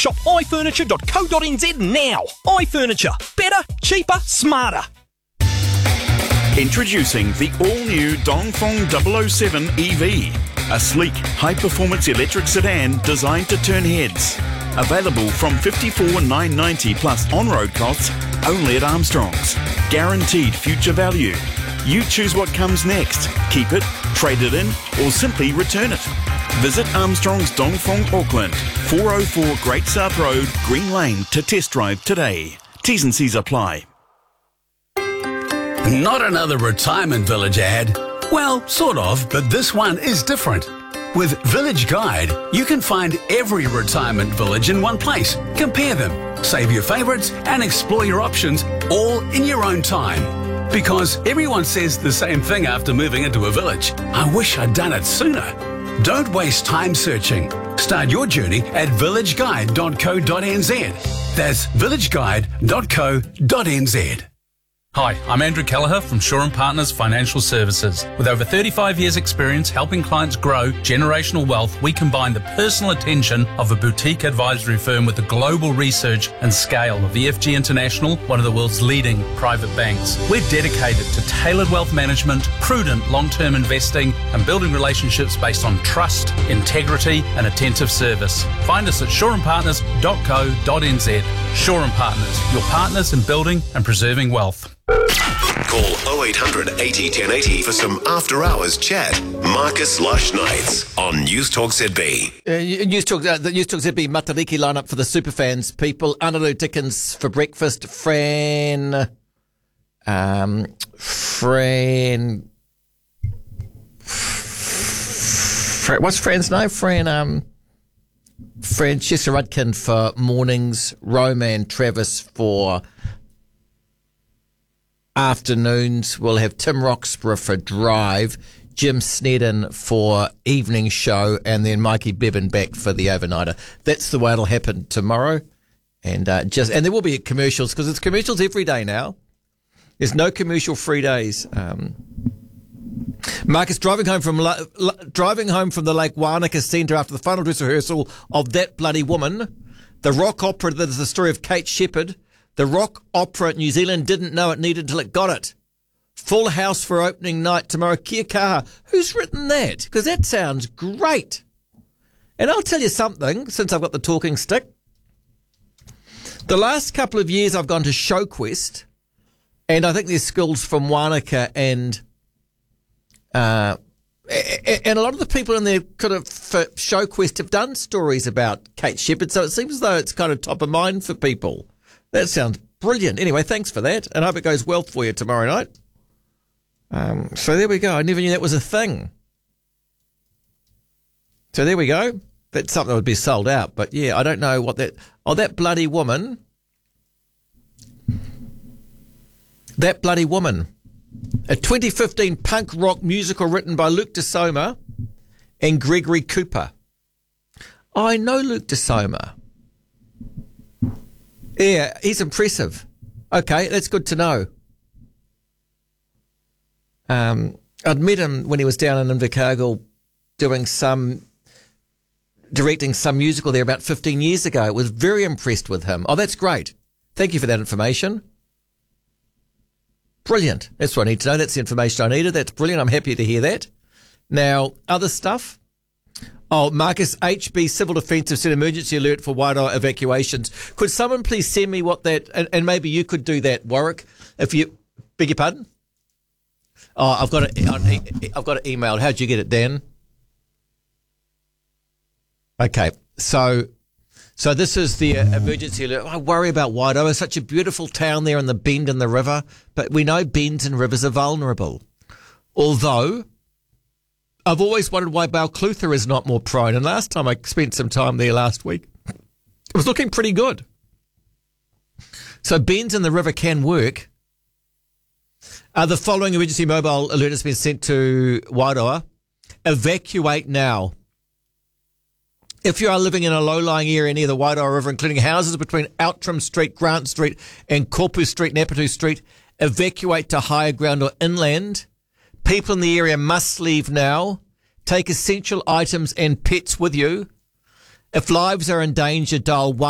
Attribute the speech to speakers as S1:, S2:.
S1: Shop ifurniture.co.nz now. iFurniture. Better, cheaper, smarter.
S2: Introducing the all-new Dongfeng 007 EV, a sleek, high-performance electric sedan designed to turn heads. Available from $54,990 plus on-road costs only at Armstrong's. Guaranteed future value. You choose what comes next. Keep it, trade it in, or simply return it. Visit Armstrong's Dongfeng Auckland, 404 Great South Road, Green Lane to test drive today. T's and C's apply.
S3: Not another retirement village ad. Well, sort of, but this one is different. With Village Guide, you can find every retirement village in one place. Compare them, save your favourites, and explore your options all in your own time. Because everyone says the same thing after moving into a village. I wish I'd done it sooner. Don't waste time searching. Start your journey at villageguide.co.nz. That's villageguide.co.nz.
S4: Hi, I'm Andrew Kelleher from Shaw & Partners Financial Services. With over 35 years' experience helping clients grow generational wealth, we combine the personal attention of a boutique advisory firm with the global research and scale of EFG International, one of the world's leading private banks. We're dedicated to tailored wealth management, prudent long-term investing, and building relationships based on trust, integrity, and attentive service. Find us at shawandpartners.co.nz. Shaw & Partners, your partners in building and preserving wealth.
S5: Call 0800 80 1080 for some after-hours chat. Marcus Lush Nights on News Talk ZB.
S6: The News Talk ZB Matariki lineup for the superfans people. Annalu Dickens for breakfast. Fran, what's Fran's name? Francesca Rudkin for mornings. Roman Travis for afternoons. We'll have Tim Roxburgh for drive, Jim Snedden for evening show, and then Mikey Bevan back for the overnighter. That's the way it'll happen tomorrow. And there will be commercials, because it's commercials every day now. There's no commercial free days. Marcus, driving home from the Lake Wānaka Centre after the final dress rehearsal of That Bloody Woman, the rock opera that is the story of Kate Shepherd. The rock opera New Zealand didn't know it needed until it got it. Full house for opening night tomorrow. Kia kaha. Who's written that? Because that sounds great. And I'll tell you something, since I've got the talking stick. The last couple of years I've gone to ShowQuest, and I think there's schools from Wānaka and a lot of the people in there for ShowQuest have done stories about Kate Shepherd, so it seems as though it's kind of top of mind for people. That sounds brilliant. Anyway, thanks for that, and I hope it goes well for you tomorrow night. So there we go. I never knew that was a thing. So there we go. That's something that would be sold out, but yeah, I don't know what that... Oh, That Bloody Woman. That Bloody Woman. A 2015 punk rock musical written by Luke DeSoma and Gregory Cooper. I know Luke DeSoma. Yeah, he's impressive. Okay, that's good to know. I'd met him when he was down in Invercargill directing some musical there about 15 years ago. I was very impressed with him. Oh, that's great. Thank you for that information. Brilliant. That's what I need to know. That's the information I needed. That's brilliant. I'm happy to hear that. Now, other stuff. Oh, Marcus, HB Civil Defence have sent emergency alert for Wairoa evacuations. Could someone please send me what that, and maybe you could do that, Warwick, if you, beg your pardon? Oh, I've got it emailed. How'd you get it, Dan? Okay, so this is the emergency alert. I worry about Wairoa. It's such a beautiful town there in the bend in the river, but we know bends and rivers are vulnerable. Although, I've always wondered why Balclutha is not more prone. And last time I spent some time there last week, it was looking pretty good. So bends in the river can work. The following emergency mobile alert has been sent to Wairoa. Evacuate now. If you are living in a low-lying area near the Wairoa River, including houses between Outram Street, Grant Street and Korpu Street, Napatu Street, evacuate to higher ground or inland. People in the area must leave now. Take essential items and pets with you. If lives are in danger, dial 1.